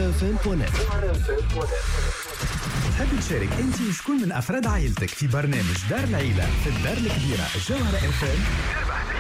www.warfm.net. تحب تشارك انت وشكون من افراد عائلتك في برنامج دار العيلة في الدار الكبيرة جوهرة FM؟